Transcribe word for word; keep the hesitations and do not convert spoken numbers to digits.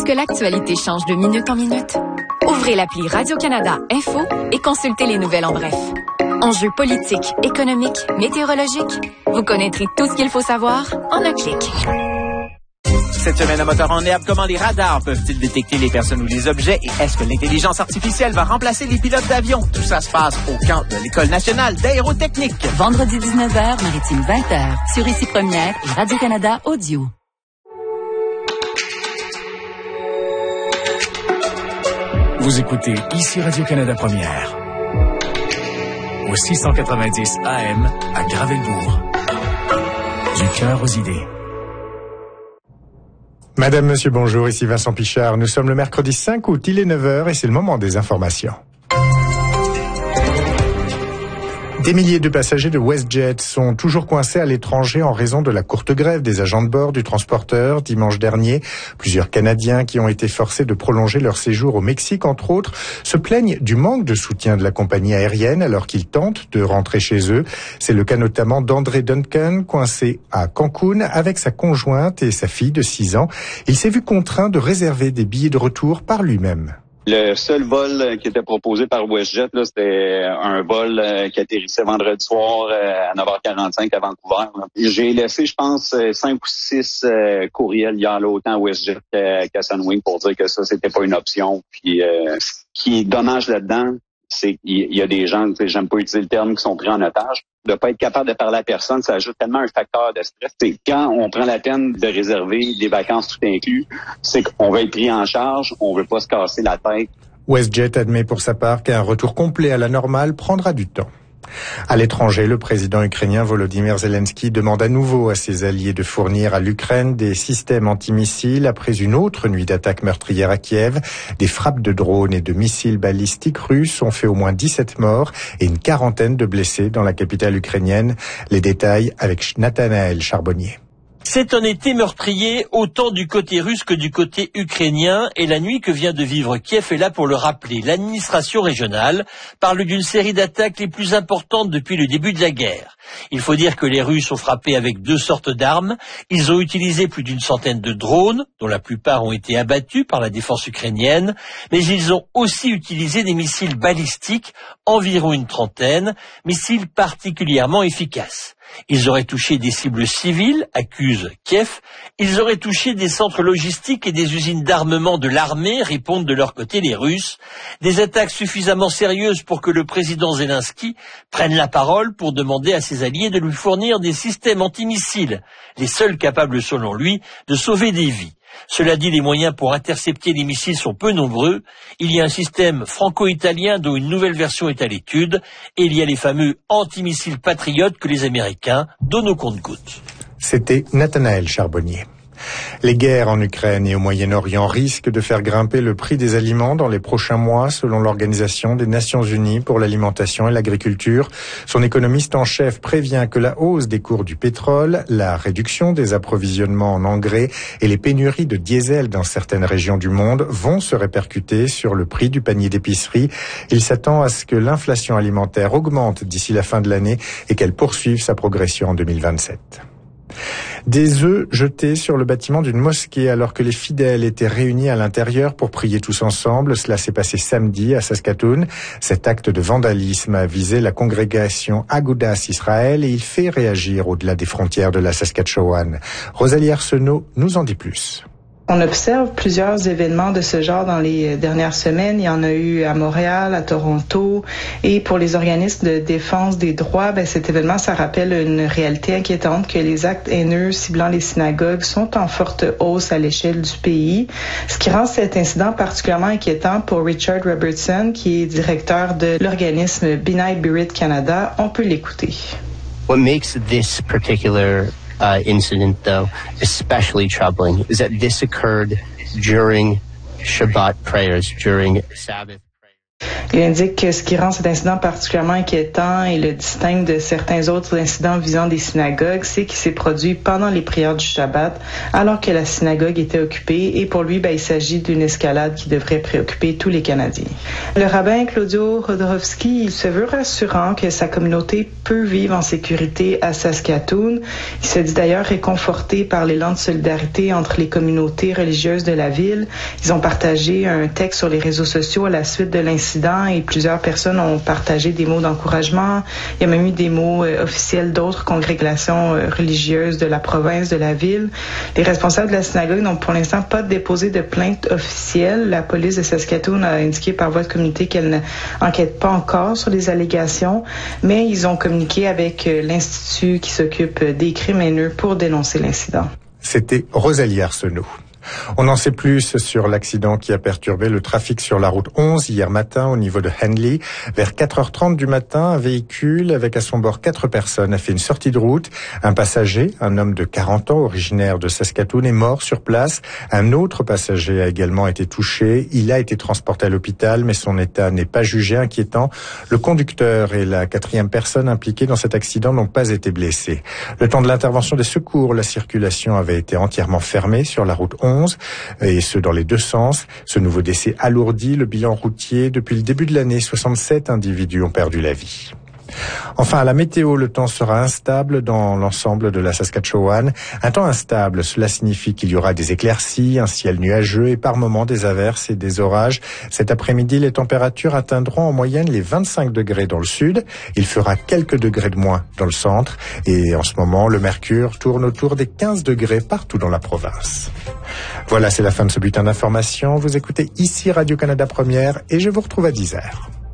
que l'actualité change de minute en minute? Ouvrez l'appli Radio-Canada Info et consultez les nouvelles en bref. Enjeux politiques, économiques, météorologiques, vous connaîtrez tout ce qu'il faut savoir en un clic. Cette semaine à Moteur en herbe, comment les radars peuvent-ils détecter les personnes ou les objets et est-ce que l'intelligence artificielle va remplacer les pilotes d'avion? Tout ça se passe au camp de l'École nationale d'aérotechnique. Vendredi dix-neuf heures, Maritime vingt heures, sur Ici Première et Radio-Canada Audio. Vous écoutez Ici Radio-Canada Première. Au six cent quatre-vingt-dix A M à Gravelbourg. Du cœur aux idées. Madame, monsieur, bonjour, ici Vincent Pichard. Nous sommes le mercredi cinq août, il est neuf heures et c'est le moment des informations. Des milliers de passagers de WestJet sont toujours coincés à l'étranger en raison de la courte grève des agents de bord du transporteur dimanche dernier. Plusieurs Canadiens qui ont été forcés de prolonger leur séjour au Mexique, entre autres, se plaignent du manque de soutien de la compagnie aérienne alors qu'ils tentent de rentrer chez eux. C'est le cas notamment d'André Duncan, coincé à Cancun avec sa conjointe et sa fille de six ans. Il s'est vu contraint de réserver des billets de retour par lui-même. Le seul vol qui était proposé par WestJet, là, c'était un vol qui atterrissait vendredi soir à neuf heures quarante-cinq à Vancouver. Là. J'ai laissé, je pense, cinq ou six courriels hier, là, autant à WestJet qu'à Sunwing pour dire que ça, c'était pas une option. Puis, euh, ce qui est dommage là-dedans, c'est qu'il y a des gens, j'aime pas utiliser le terme, qui sont pris en otage. De pas être capable de parler à personne, ça ajoute tellement un facteur de stress. C'est quand on prend la peine de réserver des vacances tout inclus, c'est qu'on va être pris en charge, on veut pas se casser la tête. WestJet admet pour sa part qu'un retour complet à la normale prendra du temps. À l'étranger, le président ukrainien Volodymyr Zelensky demande à nouveau à ses alliés de fournir à l'Ukraine des systèmes antimissiles après une autre nuit d'attaque meurtrière à Kiev. Des frappes de drones et de missiles balistiques russes ont fait au moins dix-sept morts et une quarantaine de blessés dans la capitale ukrainienne. Les détails avec Nathanaël Charbonnier. C'est un été meurtrier autant du côté russe que du côté ukrainien et la nuit que vient de vivre Kiev est là pour le rappeler. L'administration régionale parle d'une série d'attaques les plus importantes depuis le début de la guerre. Il faut dire que les Russes ont frappé avec deux sortes d'armes. Ils ont utilisé plus d'une centaine de drones, dont la plupart ont été abattus par la défense ukrainienne, mais ils ont aussi utilisé des missiles balistiques, environ une trentaine, missiles particulièrement efficaces. Ils auraient touché des cibles civiles, accuse Kiev. Ils auraient touché des centres logistiques et des usines d'armement de l'armée, répondent de leur côté les Russes. Des attaques suffisamment sérieuses pour que le président Zelensky prenne la parole pour demander à ses alliés de lui fournir des systèmes antimissiles, les seuls capables selon lui de sauver des vies. Cela dit, les moyens pour intercepter les missiles sont peu nombreux. Il y a un système franco-italien dont une nouvelle version est à l'étude. Et il y a les fameux antimissiles patriotes que les Américains donnent au compte-gouttes. C'était Nathanaël Charbonnier. Les guerres en Ukraine et au Moyen-Orient risquent de faire grimper le prix des aliments dans les prochains mois, selon l'Organisation des Nations Unies pour l'alimentation et l'agriculture. Son économiste en chef prévient que la hausse des cours du pétrole, la réduction des approvisionnements en engrais et les pénuries de diesel dans certaines régions du monde vont se répercuter sur le prix du panier d'épicerie. Il s'attend à ce que l'inflation alimentaire augmente d'ici la fin de l'année et qu'elle poursuive sa progression en deux mille vingt-sept. Des œufs jetés sur le bâtiment d'une mosquée alors que les fidèles étaient réunis à l'intérieur pour prier tous ensemble. Cela s'est passé samedi à Saskatoon. Cet acte de vandalisme a visé la congrégation Agudas Israël et il fait réagir au-delà des frontières de la Saskatchewan. Rosalie Arsenault nous en dit plus. On observe plusieurs événements de ce genre dans les dernières semaines. Il y en a eu à Montréal, à Toronto. Et pour les organismes de défense des droits, ben, cet événement, ça rappelle une réalité inquiétante que les actes haineux ciblant les synagogues sont en forte hausse à l'échelle du pays. Ce qui rend cet incident particulièrement inquiétant pour Richard Robertson, qui est directeur de l'organisme B'nai B'rith Canada. On peut l'écouter. What makes this particular Uh, incident, though, especially troubling, is that this occurred during Shabbat prayers, during Sabbath. Il indique que ce qui rend cet incident particulièrement inquiétant et le distingue de certains autres incidents visant des synagogues, c'est qu'il s'est produit pendant les prières du Shabbat, alors que la synagogue était occupée, et pour lui, ben, il s'agit d'une escalade qui devrait préoccuper tous les Canadiens. Le rabbin Claudio Rodorowski, il se veut rassurant que sa communauté peut vivre en sécurité à Saskatoon. Il se dit d'ailleurs réconforté par l'élan de solidarité entre les communautés religieuses de la ville. Ils ont partagé un texte sur les réseaux sociaux à la suite de l'incident et plusieurs personnes ont partagé des mots d'encouragement. Il y a même eu des mots euh, officiels d'autres congrégations euh, religieuses de la province, de la ville. Les responsables de la synagogue n'ont pour l'instant pas déposé de plainte officielle. La police de Saskatoon a indiqué par voie de communiqué qu'elle n'enquête pas encore sur les allégations, mais ils ont communiqué avec euh, l'Institut qui s'occupe des crimes haineux pour dénoncer l'incident. C'était Rosalie Arsenault. On en sait plus sur l'accident qui a perturbé le trafic sur la route onze hier matin au niveau de Henley. Vers quatre heures trente du matin, un véhicule avec à son bord quatre personnes a fait une sortie de route. Un passager, un homme de quarante ans, originaire de Saskatoon, est mort sur place. Un autre passager a également été touché. Il a été transporté à l'hôpital, mais son état n'est pas jugé inquiétant. Le conducteur et la quatrième personne impliquée dans cet accident n'ont pas été blessés. Le temps de l'intervention des secours, la circulation avait été entièrement fermée sur la route onze. Et ce dans les deux sens. Ce nouveau décès alourdit le bilan routier. Depuis le début de l'année, soixante-sept individus ont perdu la vie. Enfin, à la météo, le temps sera instable dans l'ensemble de la Saskatchewan. Un temps instable, cela signifie qu'il y aura des éclaircies, un ciel nuageux et par moments des averses et des orages. Cet après-midi, les températures atteindront en moyenne les vingt-cinq degrés dans le sud. Il fera quelques degrés de moins dans le centre. Et en ce moment, le mercure tourne autour des quinze degrés partout dans la province. Voilà, c'est la fin de ce bulletin d'information. Vous écoutez ici Radio-Canada Première et je vous retrouve à dix heures.